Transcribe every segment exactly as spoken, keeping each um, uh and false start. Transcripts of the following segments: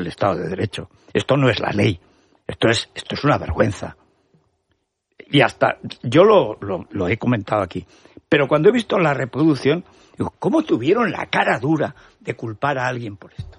el Estado de Derecho. Esto no es la ley. Esto es, esto es una vergüenza. Y hasta, yo lo, lo, lo he comentado aquí, pero cuando he visto la reproducción, digo, ¿cómo tuvieron la cara dura de culpar a alguien por esto?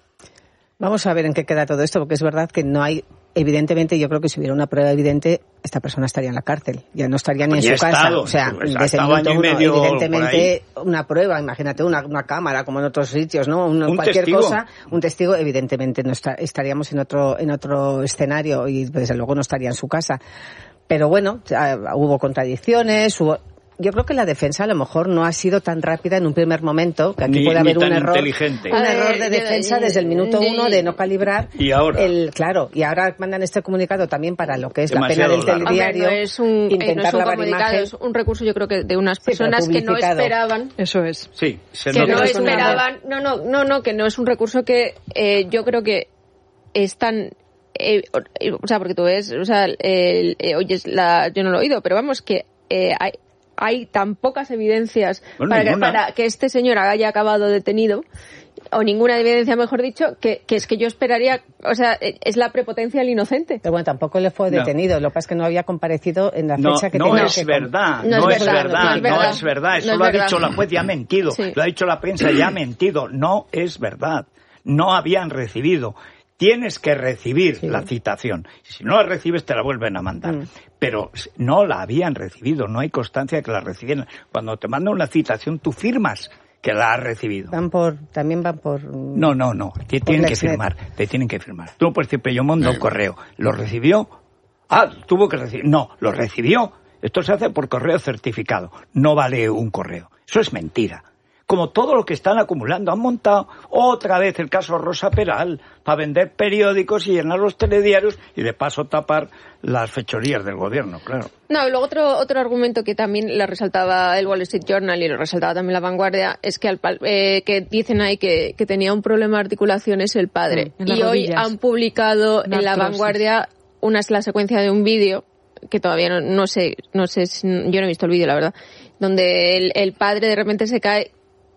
Vamos a ver en qué queda todo esto, porque es verdad que no hay, evidentemente, yo creo que si hubiera una prueba evidente, esta persona estaría en la cárcel, ya no estaría ni en su casa. O sea, desde el minuto uno, evidentemente, una prueba, imagínate, una, una cámara, como en otros sitios, ¿no? Un, un cualquier testigo. cosa, un testigo, evidentemente, no está, estaríamos en otro, en otro escenario y desde luego no estaría en su casa. Pero bueno, hubo contradicciones, hubo... Yo creo que la defensa a lo mejor no ha sido tan rápida en un primer momento, que aquí ni, puede haber ni un error, inteligente. un error de defensa desde el minuto uno de no calibrar. Y ahora, el claro, y ahora mandan este comunicado también para lo que es la pena del telediario. Hombre, no es un, intentar no es un lavar comunicado, imagen. es un recurso, yo creo que de unas Sí, personas que no esperaban. Eso es. Sí, se que nota. no esperaban. No, no, no, no, que no es un recurso que eh, yo creo que es tan. Eh, o sea, porque tú ves, o sea, el, eh, oyes la, yo no lo he oído, pero vamos, que eh, hay. hay tan pocas evidencias bueno, para, que, para que este señor haya acabado detenido, o ninguna evidencia, mejor dicho, que, que es que yo esperaría, o sea, es la prepotencia del inocente. Pero bueno, tampoco le fue detenido, no. Lo que pasa es que no había comparecido en la fecha no, que no tenía es que... verdad, no, no es es verdad, verdad, no es verdad, no es verdad, eso no es lo verdad. ha dicho la juez y ha mentido, sí. Lo ha dicho la prensa y ha mentido, no es verdad, no habían recibido. Tienes que recibir sí. la citación. Si no la recibes, te la vuelven a mandar. Mm. Pero no la habían recibido, no hay constancia de que la recibieran. Cuando te mandan una citación, tú firmas que la has recibido. Van por, también van por... No, no, no, te tienen que firmar, te tienen que firmar. Tú no puedes decir, pero yo mando un correo. ¿Lo recibió? Ah, tuvo que recibir. No, lo recibió. Esto se hace por correo certificado. No vale un correo. Eso es mentira. Como todo lo que están acumulando. Han montado otra vez el caso Rosa Peral para vender periódicos y llenar los telediarios y de paso tapar las fechorías del gobierno, claro. No, y luego otro otro argumento que también le resaltaba el Wall Street Journal y lo resaltaba también La Vanguardia es que al, eh, que dicen ahí que, que tenía un problema de articulaciones el padre. Mm, y hoy han publicado en La Vanguardia una la secuencia de un vídeo que todavía no, no sé, no sé, yo no he visto el vídeo, la verdad, donde el, el padre de repente se cae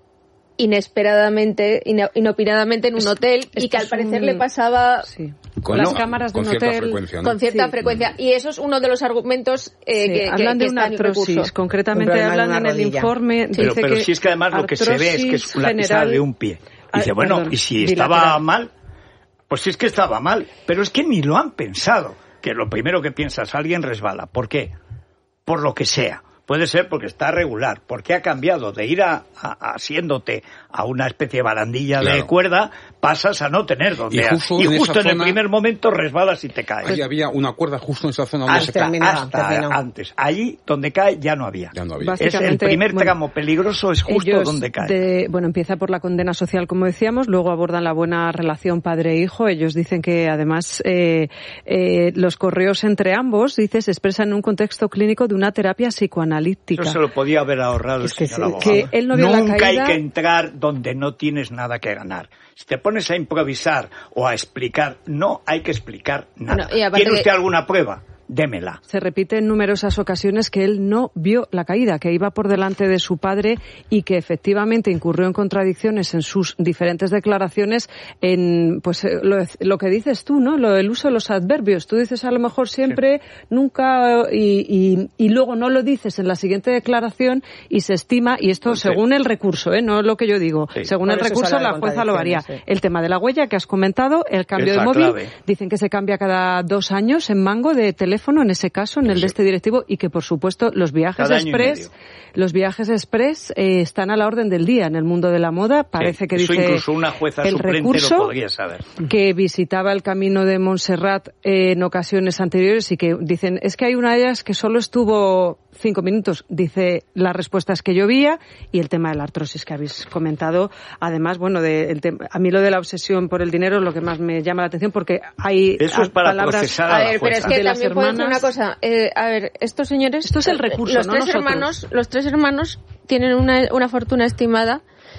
inesperadamente, inopinadamente en un hotel y que al parecer un... le pasaba sí. con las cámaras de un hotel frecuencia, ¿no? con cierta sí. frecuencia y eso es uno de los argumentos eh, sí. que, hablan que, de que una está artrosis, concretamente hablan en el informe pero, dice pero que si es que además lo que se ve es que es una pisada de un pie y dice, bueno, perdón, y si estaba bilateral. mal pues si es que estaba mal, pero es que ni lo han pensado, que lo primero que piensas, alguien resbala, ¿por qué? Por lo que sea. Puede ser porque está regular, porque ha cambiado de ir a, a, asiéndote a una especie de barandilla claro. de cuerda, pasas a no tener donde... Y justo, y en, justo en zona, el primer momento resbalas y te caes. Ahí había una cuerda justo en esa zona donde hasta, se cae. Hasta antes. Allí donde cae ya no había. Ya no había. Es el primer tramo bueno, peligroso, es justo donde cae. De, bueno, empieza por la condena social, como decíamos, luego abordan la buena relación padre-hijo. Ellos dicen que además eh, eh, los correos entre ambos, dices, se expresan en un contexto clínico de una terapia psicoanalítica. Eso se lo podía haber ahorrado es que, el señor abogado. Que él no vio Nunca la caída... hay que entrar donde no tienes nada que ganar. Si te pones a improvisar o a explicar, no hay que explicar nada. Bueno, ¿tiene usted que... alguna prueba? Démela. Se repite en numerosas ocasiones que él no vio la caída, que iba por delante de su padre y que efectivamente incurrió en contradicciones en sus diferentes declaraciones en pues lo, lo que dices tú, ¿no? Lo, el uso de los adverbios. Tú dices a lo mejor siempre, sí. nunca, y, y, y luego no lo dices en la siguiente declaración y se estima, y esto sí. según el recurso, ¿eh? No es lo que yo digo, sí. según por el recurso la jueza lo haría. Sí. El tema de la huella que has comentado, el cambio es de móvil, clave. Dicen que se cambia cada dos años en Mango de teléfono en ese caso, en el sí. de este directivo, y que por supuesto los viajes express, los viajes express eh, están a la orden del día en el mundo de la moda. Parece sí. que Eso dice incluso una jueza el recurso lo podría saber. Que visitaba el camino de Montserrat eh, en ocasiones anteriores y que dicen es que hay una de ellas que solo estuvo cinco minutos. Dice la respuesta es que llovía y el tema de la artrosis que habéis comentado. Además, bueno, de, el tema, a mí lo de la obsesión por el dinero es lo que más me llama la atención porque hay eso es para palabras procesar a, a ver, la pero es que también puedo decir una cosa. Eh, a ver, estos señores, esto es el recurso, los no tres nosotros. hermanos, los tres hermanos tienen una, una fortuna estimada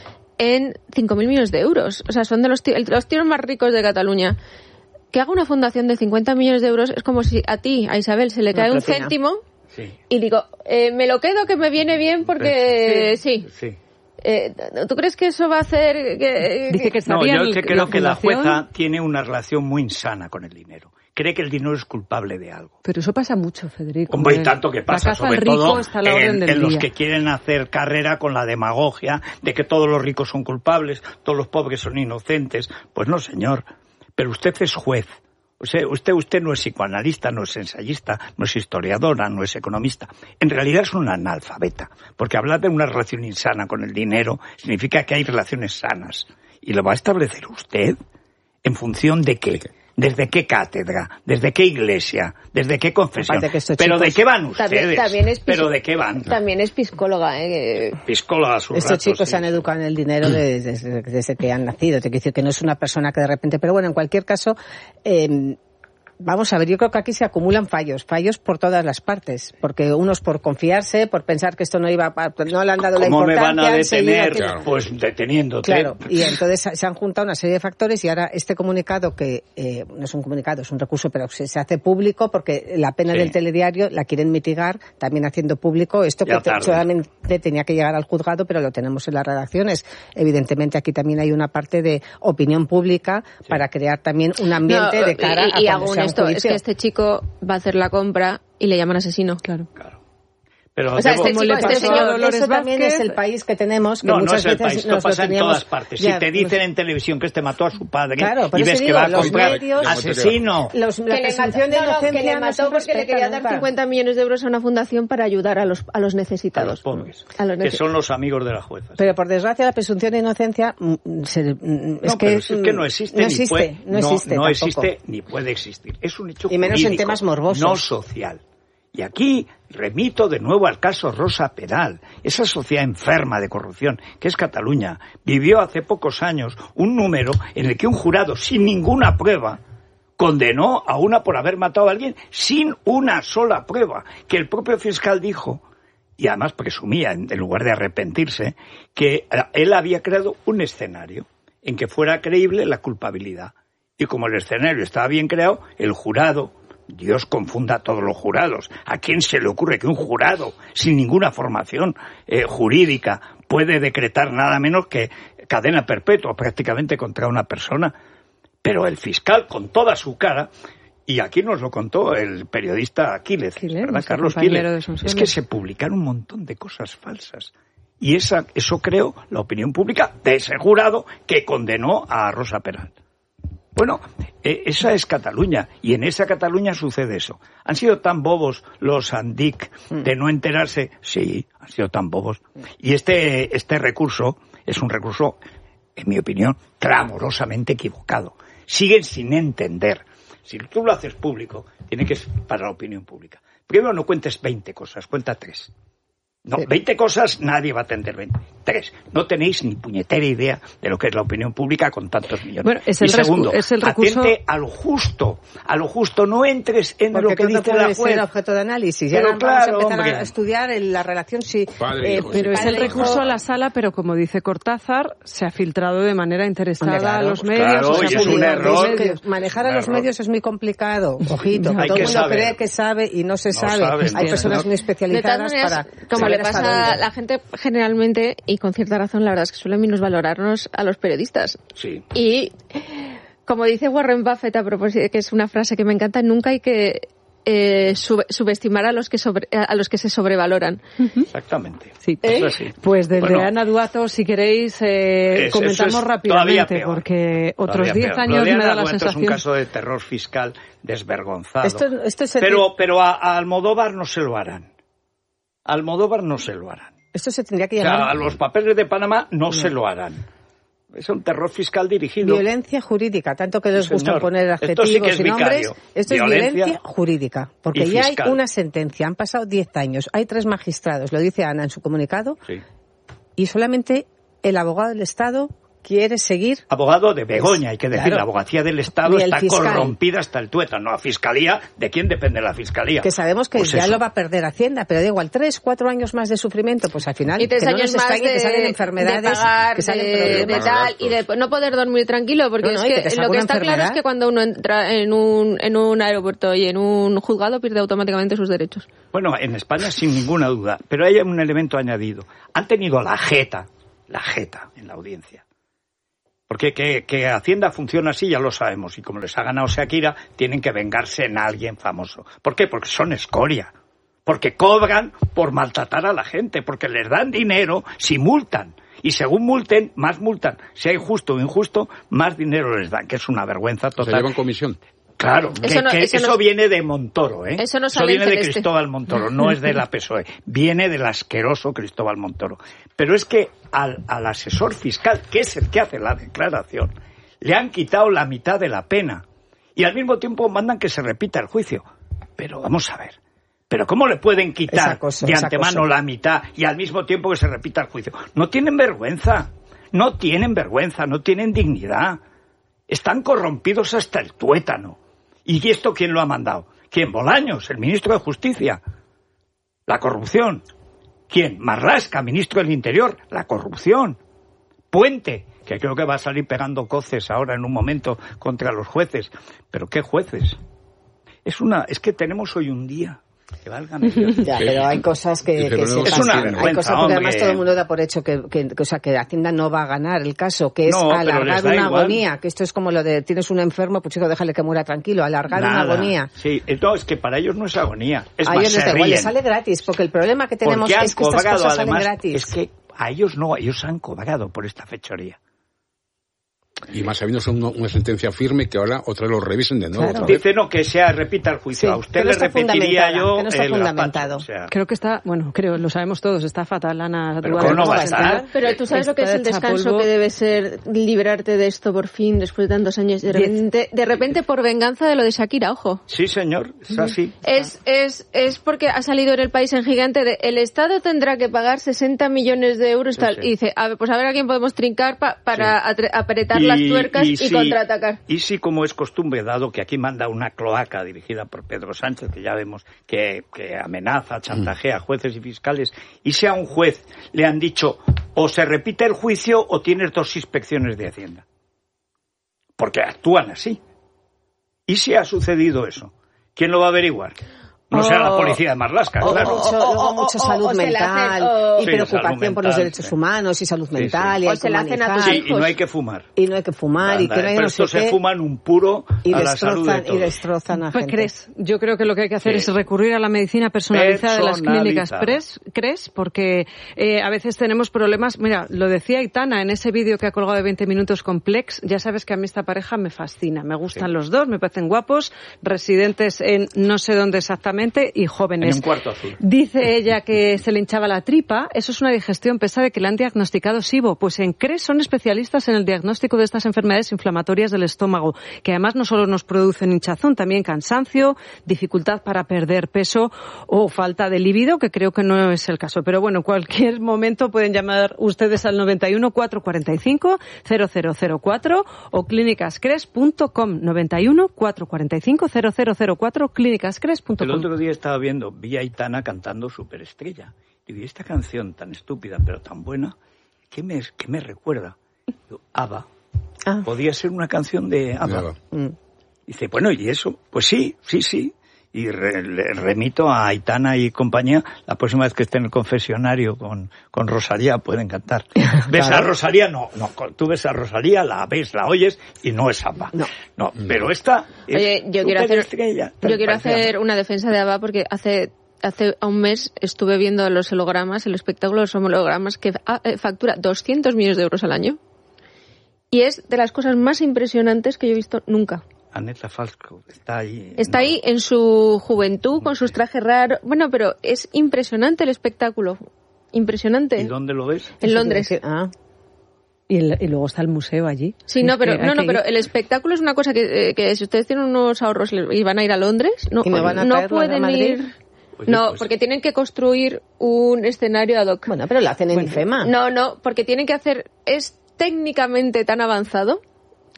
en cinco mil millones de euros. O sea, son de los tíos, los tíos más ricos de Cataluña. Que haga una fundación de cincuenta millones de euros es como si a ti, a Isabel, se le cae un céntimo. Sí. Y digo, eh, me lo quedo que me viene bien porque sí. sí. sí. Eh, ¿Tú crees que eso va a hacer que...? Dice que está no, bien yo que creo la que la fundación. jueza tiene una relación muy insana con el dinero. Cree que el dinero es culpable de algo. Pero eso pasa mucho, Federico. Hombre, y tanto que pasa, la sobre rico todo está a la orden en, del en los día. que quieren hacer carrera con la demagogia de que todos los ricos son culpables, todos los pobres son inocentes. Pues no, señor. Pero usted es juez. O sea, usted, usted no es psicoanalista, no es ensayista, no es historiadora, no es economista. En realidad es una analfabeta. Porque hablar de una relación insana con el dinero significa que hay relaciones sanas. ¿Y lo va a establecer usted? ¿En función de qué? ¿Desde qué cátedra? ¿Desde qué iglesia? ¿Desde qué confesión? ¿Pero de qué van ustedes? También, también es ¿Pero de qué van? También es psicóloga, ¿eh? Piscóloga a sus Estos ratos, chicos sí. se han educado en el dinero desde, desde, desde que han nacido. Te quiero decir que no es una persona que de repente... Pero bueno, en cualquier caso... Eh, Vamos a ver, yo creo que aquí se acumulan fallos, fallos por todas las partes, porque unos por confiarse, por pensar que esto no iba, a, no le han dado la importancia. ¿Cómo me van a detener? Que... Claro. Pues deteniéndote. Claro, y entonces se han juntado una serie de factores y ahora este comunicado que eh, no es un comunicado, es un recurso, pero se, se hace público porque la pena sí. del telediario la quieren mitigar también haciendo público esto ya que te, solamente tenía que llegar al juzgado, pero lo tenemos en las redacciones. Evidentemente aquí también hay una parte de opinión pública sí. para crear también un ambiente no, de cara y, y a cuando sea esto es que este chico va a hacer la compra y le llaman asesino. Claro. Claro. Pero o sea, este chico, este señor, eso también es el país que tenemos, que no, muchas no es el veces país, nos esto pasa lo teníamos... en todas partes. Ya, si te dicen en televisión que este mató a su padre claro, y ves digo, que va a los comprar medios, asesino. Los, la que presunción de no, inocencia no, que le mató no porque le quería dar nunca. cincuenta millones de euros a una fundación para ayudar a los a los necesitados. A los pobres, a los que son los amigos de la jueza. Pero por desgracia la presunción de inocencia se, es, no, que, es que no existe, no ni existe, puede, no existe, no, no existe existe ni puede existir. Es un hecho y menos jurídico, en temas morbosos, no social. Y aquí remito de nuevo al caso Rosa Peral. Esa sociedad enferma de corrupción, que es Cataluña, vivió hace pocos años un número en el que un jurado, sin ninguna prueba, condenó a una por haber matado a alguien sin una sola prueba. Que el propio fiscal dijo, y además presumía, en lugar de arrepentirse, que él había creado un escenario en que fuera creíble la culpabilidad. Y como el escenario estaba bien creado, el jurado... Dios confunda a todos los jurados. ¿A quién se le ocurre que un jurado sin ninguna formación eh, jurídica puede decretar nada menos que cadena perpetua prácticamente contra una persona? Pero el fiscal, con toda su cara, y aquí nos lo contó el periodista Aquiles, Quiles, ¿verdad? Carlos Quiles, es que se publicaron un montón de cosas falsas. Y esa, eso creó la opinión pública de ese jurado que condenó a Rosa Peral. Bueno, eh, esa es Cataluña, y en esa Cataluña sucede eso. ¿Han sido tan bobos los Andic de no enterarse? Sí, han sido tan bobos. Y este, este recurso es un recurso, en mi opinión, clamorosamente equivocado. Siguen sin entender. Si tú lo haces público, tiene que ser para la opinión pública. Primero no cuentes veinte cosas, cuenta tres. No, veinte cosas nadie va a atender veinte. Tres, no tenéis ni puñetera idea de lo que es la opinión pública con tantos millones. Bueno, es el y segundo, es el recurso... atente a lo justo, a lo justo, no entres en porque lo que dice la juez. Ser objeto de análisis. Pero ya claro, vamos a empezar hombre. a estudiar en la relación si... Padre, eh, pero es el padre, recurso hijo... a la sala, pero como dice Cortázar, se ha filtrado de manera interesada Hombre, claro, a los pues medios. claro, o sea, y es un error. Medios. Manejar a los error. medios es muy complicado. Ojito, Hay todo que el mundo saber. cree que sabe y no se No sabe. sabe, Hay no personas sabe. muy De especializadas todas maneras, para como le saber hasta pasa a dónde. la gente generalmente, y con cierta razón, la verdad es que suele minusvalorarnos a los periodistas. Sí. Y, como dice Warren Buffett, a propósito, que es una frase que me encanta, nunca hay que eh, sub- subestimar a los que sobre, a los que se sobrevaloran. Exactamente. Sí. Eso sí. Pues del Bueno, de Ana Duato, si queréis, eh, es- comentamos eso es rápidamente, todavía peor. porque otros Todavía diez peor. años Lo de me da Ana la Duato sensación... es un caso de terror fiscal desvergonzado. Esto, esto es el- Pero, pero a, a Almodóvar no se lo harán. A Almodóvar no se lo harán. esto se tendría que O sea, llamar a los papeles de Panamá no, no se lo harán. Es un terror fiscal dirigido. violencia jurídica, tanto que les Sí, gusta señor. poner Esto sí que adjetivos es y nombres. vicario. Esto Violencia es violencia jurídica, porque y ya hay fiscal. una sentencia, han pasado diez años, hay tres magistrados, lo dice Ana en su comunicado, Sí. y solamente el abogado del Estado quiere seguir. Abogado de Begoña, hay que decir, Claro. la abogacía del Estado Y el está fiscal. corrompida hasta el tuétano. La Fiscalía, ¿de quién depende la Fiscalía? Que sabemos que Pues ya eso. lo va a perder Hacienda, pero da igual, tres, cuatro años más de sufrimiento, pues al final Y tres que no años nos más extrañe de, que salen de enfermedades, pagar, que salen de, de problemas. tal, y de no poder dormir tranquilo, porque No, no, es y que que, te salga lo que una está claro enfermedad. es que cuando uno entra en un, en un aeropuerto y en un juzgado pierde automáticamente sus derechos. Bueno, en España sin ninguna duda, pero hay un elemento añadido. Han tenido la jeta la jeta en la audiencia. Porque que, que Hacienda funciona así ya lo sabemos, y como les ha ganado Shakira, tienen que vengarse en alguien famoso. ¿Por qué? Porque son escoria. Porque cobran por maltratar a la gente, porque les dan dinero si multan. Y según multen, más multan. Si hay justo o injusto, más dinero les dan, que es una vergüenza total. Se llevan comisión. Claro, que, eso, no, que eso, eso no, viene de Montoro, ¿eh? Eso, no eso viene de Cristóbal Montoro, no es de la P S O E. Viene del asqueroso Cristóbal Montoro. Pero es que al, al asesor fiscal, que es el que hace la declaración, le han quitado la mitad de la pena. Y al mismo tiempo mandan que se repita el juicio. Pero vamos a ver. ¿Pero cómo le pueden quitar cosa, de antemano la mitad y al mismo tiempo que se repita el juicio? No tienen vergüenza. No tienen vergüenza, no tienen dignidad. Están corrompidos hasta el tuétano. ¿Y esto quién lo ha mandado? ¿Quién? Bolaños, el ministro de Justicia. La corrupción. ¿Quién? Marlaska, ministro del Interior. La corrupción. Puente, que creo que va a salir pegando coces ahora en un momento contra los jueces. ¿Pero qué jueces? Es una, es que tenemos hoy un día. Que válgame Dios. Ya, pero hay cosas que, que se es una vergüenza, hay cosas porque además hombre. todo el mundo da por hecho que, que, que, o sea, que Hacienda no va a ganar el caso, que es no, alargar una igual. agonía, que esto es como lo de tienes un enfermo, pues chico, déjale que muera tranquilo, alargar Nada. una agonía. Sí, no, es que para ellos no es agonía, es a más, ellos les, se igual, les ríen. sale gratis, porque el problema que tenemos porque es que estas cobrado, cosas además, salen gratis. Es que a ellos no, ellos han cobrado por esta fechoría. Y más sabiendo son una, una sentencia firme que ahora otra lo revisen de nuevo. Claro. Dice no que sea repita el juicio. Sí, a usted no le repetiría yo que no está el fundamentado. Gazpacho, o sea. Creo que está, bueno, creo, lo sabemos todos, está fatal, Ana. Pero ¿cómo no va a estar? Pero tú sabes lo que es el descanso polvo. que debe ser liberarte de esto por fin después de tantos años. De repente, de repente por venganza de lo de Shakira, ojo. Sí, señor, es así. Es, es, es porque ha salido en el país en gigante de el Estado tendrá que pagar sesenta millones de euros tal, sí, sí. Y dice, a ver, pues a ver a quién podemos trincar pa, para sí. apretar y, las tuercas y, y si, contraatacar. Y si, como es costumbre, dado que aquí manda una cloaca dirigida por Pedro Sánchez, que ya vemos que, que amenaza, chantajea a jueces y fiscales, y si a un juez le han dicho o se repite el juicio o tienes dos inspecciones de Hacienda. Porque actúan así. ¿Y si ha sucedido eso? ¿Quién lo va a averiguar? No sea la policía de Marlaska, o, claro. Mucho, luego oh, mucho oh, salud oh, mental oh, y sí, preocupación mental, por los derechos sí. humanos y salud mental. Sí, sí. Y o se la hacen a tus sí, hijos. y no hay que fumar. Y no hay que fumar. Anda, y que no hay pero no estos sé se qué, fuman un puro y a la salud de todos. Y destrozan a pues gente. ¿Crees? Yo creo que lo que hay que hacer sí. es recurrir a la medicina personalizada de las clínicas PRES, ¿crees? Porque eh, a veces tenemos problemas. Mira, lo decía Aitana en ese vídeo que ha colgado de veinte minutos con Plex. Ya sabes que a mí esta pareja me fascina. Me gustan sí. los dos, me parecen guapos, residentes en no sé dónde exactamente y jóvenes. En un cuarto azul. Dice ella que se le hinchaba la tripa. Eso es una digestión pesada que le han diagnosticado S I B O. Pues en CRES son especialistas en el diagnóstico de estas enfermedades inflamatorias del estómago, que además no solo nos producen hinchazón, también cansancio, dificultad para perder peso o falta de libido, que creo que no es el caso. Pero bueno, en cualquier momento pueden llamar ustedes al noventa y uno, cuatrocientos cuarenta y cinco, cero cero cero cuatro o clínicas cres punto com. noventa y uno, cuatrocientos cuarenta y cinco, cero cero cero cuatro, clínicas cres punto com. El otro día estaba viendo, vi a Aitana cantando Superestrella. Y vi esta canción tan estúpida pero tan buena, ¿qué me, qué me recuerda? Digo, ABBA. Ah. Podía ser una canción de ABBA. Mm. Dice, bueno, ¿y eso? Pues sí, sí, sí. Y re, le remito a Aitana y compañía, la próxima vez que esté en el confesionario con, con Rosalía, pueden cantar. ¿Ves claro. a Rosalía? No, no, tú ves a Rosalía, la ves, la oyes y no es ABBA. No, no pero esta es Oye, yo quiero hacer, estrella, yo quiero hacer una defensa de ABBA porque hace... Hace un mes estuve viendo los hologramas, el espectáculo de los hologramas que factura doscientos millones de euros al año. Y es de las cosas más impresionantes que yo he visto nunca. Annette Falco está ahí. Está no. ahí en su juventud, con sus trajes raros. Bueno, pero es impresionante el espectáculo. Impresionante. ¿Y dónde lo ves? En Londres. Ah. Y, el, y luego está el museo allí. Sí, no, pero no, no, pero el espectáculo es una cosa que, eh, que si ustedes tienen unos ahorros y van a ir a Londres, no, ¿Y me van a no pueden ir. Pues no, pues porque tienen que construir un escenario ad hoc. Bueno, pero lo hacen en bueno, IFEMA. No, no, porque tienen que hacer... Es técnicamente tan avanzado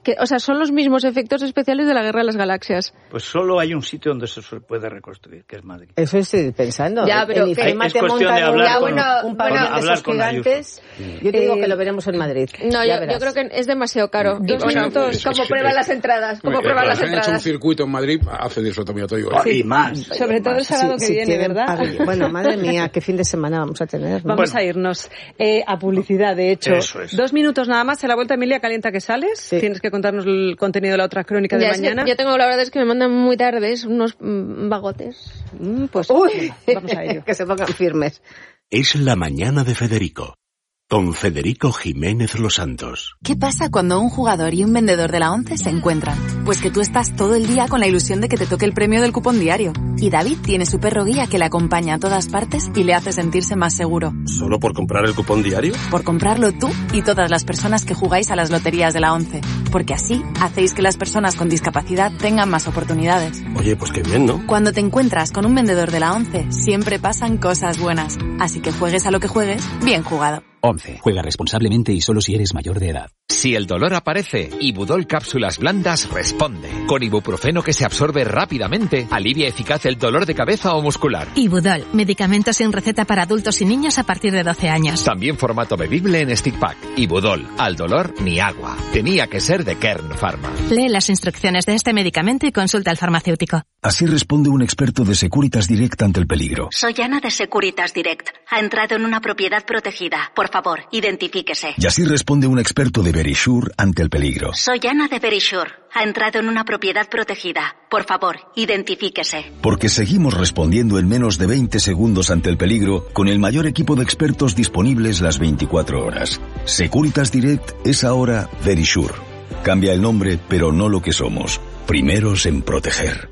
que, o sea, son los mismos efectos especiales de la Guerra de las Galaxias. Pues solo hay un sitio donde se puede reconstruir, que es Madrid. Eso estoy pensando. Ya, pero en que, es cuestión de hablar con, bueno, un pabellón de esos gigantes. Yo te digo eh, que lo veremos en Madrid. No, yo, yo creo que es demasiado caro. Dos bueno, minutos, como es prueban las entradas. Como prueban las entradas. Han hecho un circuito en Madrid, hace de eso también te digo. Sí. Y más. Sobre todo el sábado sí, que sí, viene, tienen, ¿verdad? Bueno, madre mía, qué fin de semana vamos a tener, ¿no? Vamos bueno. a irnos eh, a publicidad, de hecho. Eso es. Dos minutos nada más. En la vuelta, Emilia, calienta que sales. Sí. Tienes que contarnos el contenido de la otra crónica ya, de mañana. Yo tengo, la verdad es que me mandan muy tardes unos mm, bagotes. Mm, pues Uy, vamos a ello. Que se pongan firmes. Es la mañana de Federico, con Federico Jiménez Los Santos. ¿Qué pasa cuando un jugador y un vendedor de la ONCE se encuentran? Pues que tú estás todo el día con la ilusión de que te toque el premio del cupón diario. Y David tiene su perro guía que le acompaña a todas partes y le hace sentirse más seguro. ¿Solo por comprar el cupón diario? Por comprarlo tú y todas las personas que jugáis a las loterías de la ONCE. Porque así hacéis que las personas con discapacidad tengan más oportunidades. Oye, pues qué bien, ¿no? Cuando te encuentras con un vendedor de la ONCE, siempre pasan cosas buenas. Así que juegues a lo que juegues, bien jugado. once. Juega responsablemente y solo si eres mayor de edad. Si el dolor aparece, Ibudol Cápsulas Blandas responde. Con ibuprofeno que se absorbe rápidamente, alivia eficaz el dolor de cabeza o muscular. Ibudol, medicamento sin receta para adultos y niños a partir de doce años. También formato bebible en stick pack. Ibudol, al dolor ni agua. Tenía que ser de Kern Pharma. Lee las instrucciones de este medicamento y consulta al farmacéutico. Así responde un experto de Securitas Direct ante el peligro. Soy Ana de Securitas Direct. Ha entrado en una propiedad protegida. Por favor, identifíquese. Y así responde un experto de Verisure ante el peligro. Soy Ana de Verisure. Ha entrado en una propiedad protegida. Por favor, identifíquese. Porque seguimos respondiendo en menos de veinte segundos ante el peligro con el mayor equipo de expertos disponibles las veinticuatro horas. Securitas Direct es ahora Verisure. Cambia el nombre, pero no lo que somos. Primeros en proteger.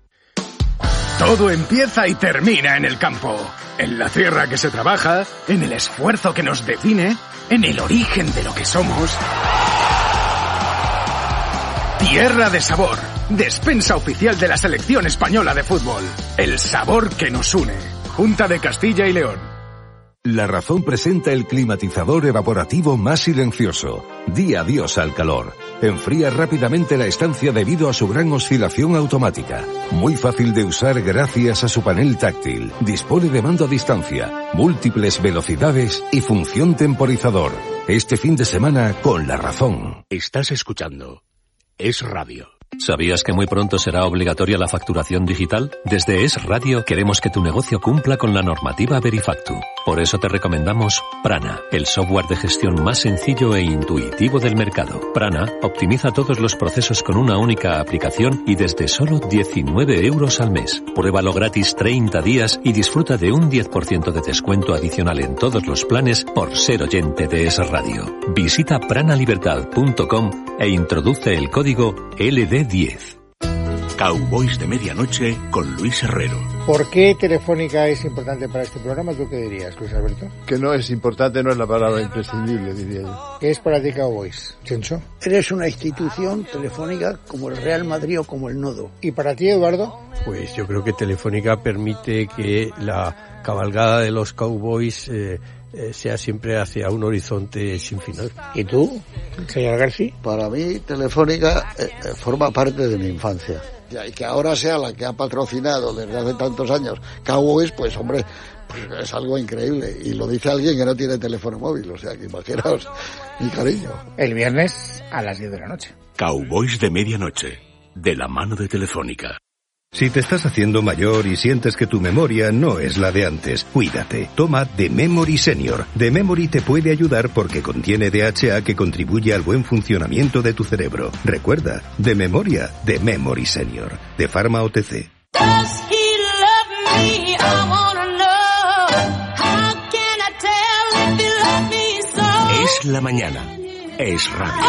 Todo empieza y termina en el campo. En la tierra que se trabaja, en el esfuerzo que nos define, en el origen de lo que somos. Tierra de Sabor, despensa oficial de la selección española de fútbol. El sabor que nos une. Junta de Castilla y León. La Razón presenta el climatizador evaporativo más silencioso. Di adiós al calor. Enfría rápidamente la estancia debido a su gran oscilación automática. Muy fácil de usar gracias a su panel táctil. Dispone de mando a distancia, múltiples velocidades y función temporizador. Este fin de semana con La Razón. Estás escuchando Es Radio. ¿Sabías que muy pronto será obligatoria la facturación digital? Desde Es Radio queremos que tu negocio cumpla con la normativa Verifactu. Por eso te recomendamos Prana, el software de gestión más sencillo e intuitivo del mercado. Prana optimiza todos los procesos con una única aplicación y desde solo diecinueve euros al mes. Pruébalo gratis treinta días y disfruta de un diez por ciento de descuento adicional en todos los planes por ser oyente de Es Radio. Visita pranalibertad punto com e introduce el código L D diez. Cowboys de Medianoche con Luis Herrero. ¿Por qué Telefónica es importante para este programa? ¿Tú qué dirías, Luis Alberto? Que no es importante, no es la palabra imprescindible, diría yo. ¿Qué es para ti Cowboys, Chencho? Eres una institución telefónica como el Real Madrid o como el Nodo. ¿Y para ti, Eduardo? Pues yo creo que Telefónica permite que la cabalgada de los Cowboys eh, eh, sea siempre hacia un horizonte sin final. ¿Y tú, señor García? Para mí, Telefónica eh, forma parte de mi infancia. Y que ahora sea la que ha patrocinado desde hace tantos años Cowboys, pues hombre, pues es algo increíble. Y lo dice alguien que no tiene teléfono móvil, o sea que imaginaos mi cariño. El viernes a las diez de la noche. Cowboys de Medianoche, de la mano de Telefónica. Si te estás haciendo mayor y sientes que tu memoria no es la de antes, cuídate. Toma The Memory Senior. The Memory te puede ayudar porque contiene D H A que contribuye al buen funcionamiento de tu cerebro. Recuerda, de memoria, The Memory Senior. De Pharma O T C. Es la mañana. Es radio.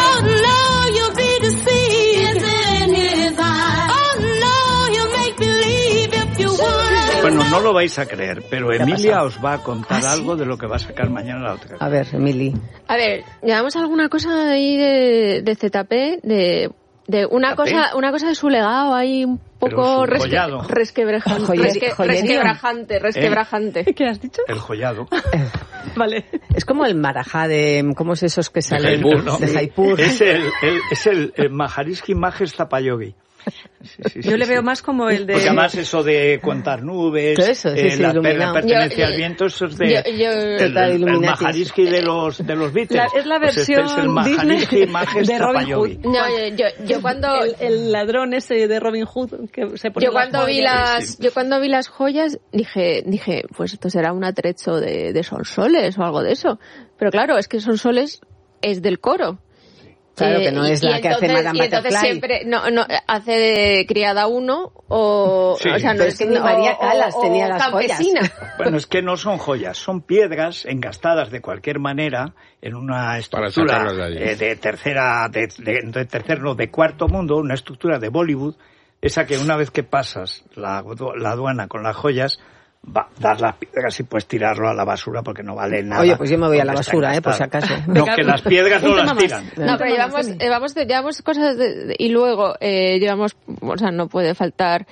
Bueno, no lo vais a creer, pero Emilia os va a contar ¿Ah, sí? algo de lo que va a sacar mañana la otra. A ver, Emily. A ver, llevamos alguna cosa ahí de, de Z P, de, de una cosa una cosa de su legado ahí un poco resque, resquebrajante, resque, resquebrajante, resquebrajante. ¿Eh? ¿Qué has dicho? El joyado. Vale. Es como el marajá de... ¿Cómo es esos que salen? De Jaipur, ¿no? De Jaipur. Es el, el, es el, el Maharishi Mahesh Tapayogi. Sí, sí, Yo sí, le veo sí. más como el de... Porque además eso de contar nubes, eso, sí, eh, sí, la, la pertenencia yo, al viento, eso es de yo, yo, el, el, el Maharishi de los, de los Beatles. La, es la versión pues este es el Maharishi Mahesh de Robin Hood. No, yo, yo, yo cuando... El, el ladrón ese de Robin Hood que se pone yo cuando las vi las sí. Yo cuando vi las joyas dije, dije pues esto será un atrecho de, de Sonsoles o algo de eso. Pero claro, es que Sonsoles es del coro. Claro, que no es y, la y que entonces, hace Madame y entonces Butterfly. siempre no, no, hace de criada uno o, sí. o sea, no Pero es es que ni María Calas o, tenía o las campesina. joyas. Bueno, es que no son joyas, son piedras engastadas de cualquier manera en una estructura de, eh, de tercera, de, de, de tercer, no, de cuarto mundo, una estructura de Bollywood, esa que una vez que pasas la, la aduana con las joyas, va, das las piedras y puedes tirarlo a la basura porque no vale nada. Oye, pues yo me voy a la basura, eh, por si acaso. No, que las piedras no las tiran. No, pero llevamos, llevamos, llevamos cosas de, de, y luego eh, llevamos, o sea, no puede faltar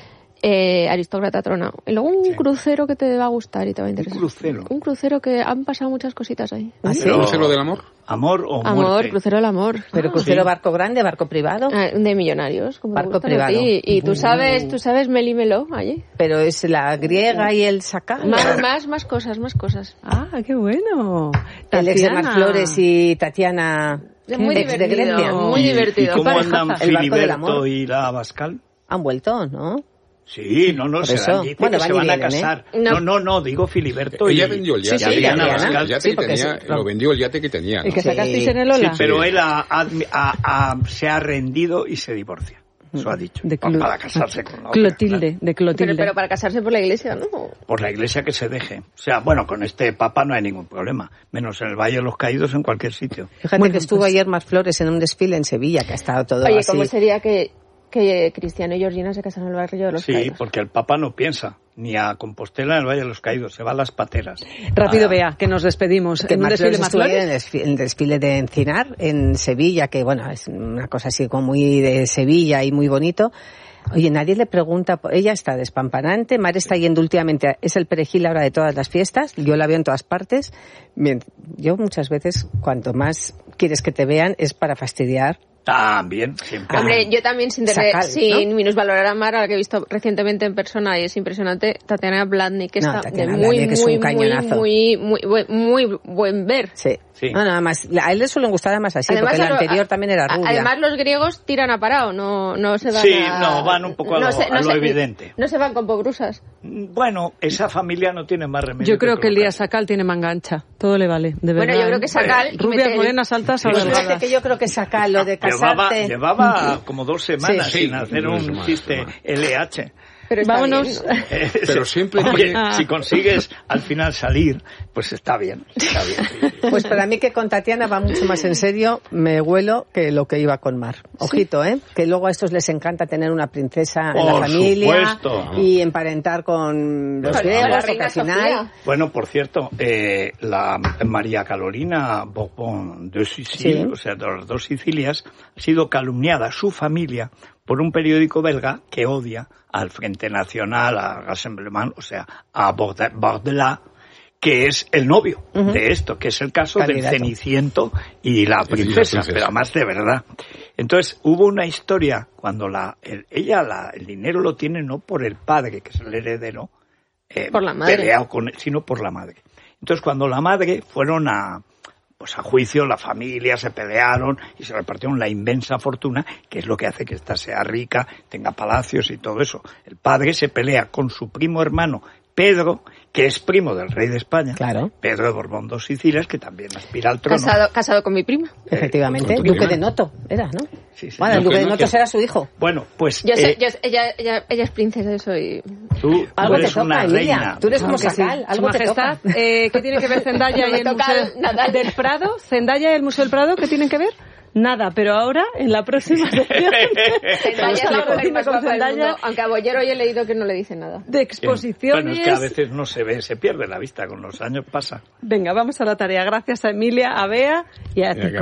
eh, aristócrata tronado. Y luego un sí. crucero que te va a gustar y te va a interesar. Un crucero. Un crucero que han pasado muchas cositas ahí. ¿Ah, sí? ¿El crucero del amor? ¿Amor o muerte? Amor, crucero del amor. ¿Pero crucero sí. barco grande, barco privado? Ah, de millonarios. Como barco privado. Y, y tú sabes, tú sabes Meli Meló allí. Pero es la griega y el sacal. Más, más, más cosas, más cosas. Ah, qué bueno. El ex de Mar Flores y Tatiana. Es muy ex divertido. De Grecia. Muy ¿Y, divertido. ¿Y cómo andan Filiberto y la Abascal? Han vuelto, ¿no? Sí, no, no, se dan, dice bueno, que se van vienen, a casar. ¿eh? No, no, no, digo Filiberto. Ella y... vendió el yate, sí, sí, Diana, Abascal. el yate sí, que tenía, sí, lo vendió el yate que tenía. ¿no? ¿El que sí. sacasteis en el Ola? Sí, pero él ha, ha, ha, se ha rendido y se divorcia. Eso ha dicho. De Cl- para casarse con la Clotilde, otra, de Clotilde. Pero, pero para casarse por la iglesia, ¿no? Por la iglesia que se deje. O sea, bueno, con este papa no hay ningún problema. Menos en el Valle de los Caídos, en cualquier sitio. Fíjate bueno, que estuvo pues... ayer Mar Flores en un desfile en Sevilla, que ha estado todo Oye, así. ¿cómo sería que, que Cristiano y Georgina se casan en el Valle de los sí, Caídos? Sí, porque el papa no piensa ni a Compostela en el Valle de los Caídos, se va a las pateras. Rápido, a... Bea, que nos despedimos. Que ¿En un desfile más en el, desfile, el desfile de Encinar, en Sevilla, que bueno, es una cosa así como muy de Sevilla y muy bonito. Oye, nadie le pregunta, ella está despampanante, Mar está yendo últimamente, es el perejil ahora de todas las fiestas, yo la veo en todas partes. Bien, yo muchas veces, cuanto más quieres que te vean, es para fastidiar. También, siempre. Hombre, yo también sin, tener, Sacal, sin ¿no? minusvalorar a Mar, a la que he visto recientemente en persona y es impresionante, Tatiana Blatnik, que no, está Tatiana de muy, Blatnik, muy, es un cañonazo. muy, muy, muy, muy buen ver. Sí. Sí. No, nada más. A él le suelen gustar además así, además, porque la lo, anterior a, también era rubia. Además, los griegos tiran a parado, no, no se van sí, a... no, van un poco a no lo, se, no a lo se, evidente. No se van con pobrusas. Bueno, esa familia no tiene más remedio. Yo creo que, que el día Sacal Sacal tiene manga ancha. Todo le vale, de verdad. Bueno, yo creo que Sacal... Eh, rubias, morenas, altas, sí, delgadas. Que yo creo que Sacal, lo de casarte... Llevaba, llevaba como dos semanas sí, sin sí, hacer un semana, chiste semana. L H. Pero vámonos. Bien, ¿no? Pero siempre Oye, tiene... si consigues al final salir, pues está bien. Está bien sí, sí. Pues para mí que con Tatiana va mucho más en serio, me huelo que lo que iba con Mar. Ojito, ¿eh? Que luego a estos les encanta tener una princesa en Por la familia supuesto. Y emparentar con los griegos, porque al final... Bueno, por cierto, eh, la María Carolina Bourbon de Sicilia, sí. o sea, de las dos Sicilias, ha sido calumniada, su familia, por un periódico belga que odia al Frente Nacional, a Rassemblement, o sea, a Bardella, que es el novio uh-huh. de esto, que es el caso Candidato. del Ceniciento y la princesa, pero además de verdad. Entonces, hubo una historia cuando la el, ella la, el dinero lo tiene no por el padre, que es el heredero, eh, por la madre. peleado con él, sino por la madre. Entonces, cuando la madre fueron a pues a juicio, la familia se pelearon y se repartieron la inmensa fortuna, que es lo que hace que ésta sea rica, tenga palacios y todo eso. El padre se pelea con su primo hermano Pedro, que es primo del rey de España, claro. Pedro de Borbón dos Sicilias, que también aspira al trono. Casado, casado con mi prima. Efectivamente, eh, Duque de Noto era, ¿no? Sí, sí. Bueno, el Duque de Noto será su hijo. Bueno, pues... Yo sé, eh, yo, ella, ella, ella es princesa, yo soy... Tú, algo tú eres te toca, una Emilia. reina. Tú eres como que Sacal, sí. algo Su Majestad, te toca. Eh, ¿qué tiene que ver Zendaya no y el Museo nada. del Prado? ¿Zendaya y el Museo del Prado qué tienen que ver? Nada, pero ahora, en la próxima sección... Zendaya es la mujer más guapa del mundo, aunque a Bollero hoy he leído que no le dice nada. De exposiciones... Bueno, es que a veces no se ve, se pierde la vista, con los años pasa. Venga, vamos a la tarea. Gracias a Emilia, a Bea y a Tico.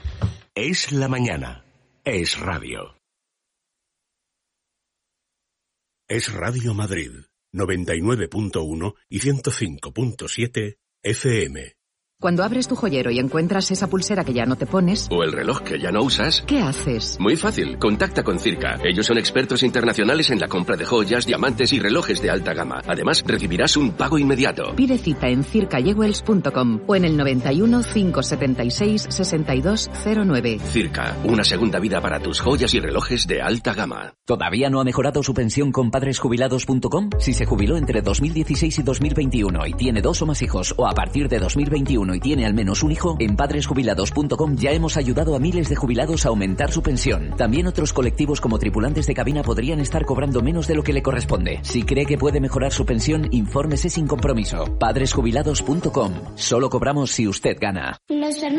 Es la mañana. Es radio. Es Radio Madrid, noventa y nueve punto uno y ciento cinco punto siete F M. Cuando abres tu joyero y encuentras esa pulsera que ya no te pones... O el reloj que ya no usas... ¿Qué haces? Muy fácil, contacta con Circa. Ellos son expertos internacionales en la compra de joyas, diamantes y relojes de alta gama. Además, recibirás un pago inmediato. Pide cita en circa jewels punto com o en el noventa y uno, cinco setenta y seis, sesenta y dos cero nueve. Circa, una segunda vida para tus joyas y relojes de alta gama. ¿Todavía no ha mejorado su pensión con padres jubilados punto com? Si se jubiló entre dos mil dieciséis y dos mil veintiuno y tiene dos o más hijos, o a partir de dos mil veintiuno y tiene al menos un hijo, en padres jubilados punto com ya hemos ayudado a miles de jubilados a aumentar su pensión. También otros colectivos como tripulantes de cabina podrían estar cobrando menos de lo que le corresponde. Si cree que puede mejorar su pensión, infórmese sin compromiso. padres jubilados punto com. Solo cobramos si usted gana.